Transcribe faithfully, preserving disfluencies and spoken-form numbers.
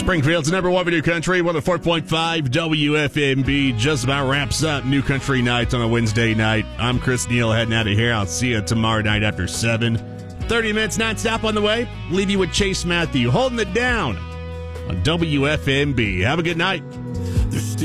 Springfield's number one for New Country, one oh four point five W F M B. Just about wraps up New Country nights on a Wednesday night. I'm Chris Neal heading out of here. I'll see you tomorrow night after seven. thirty minutes nonstop on the way. Leave you with Chase Matthew holding it down on W F M B. Have a good night.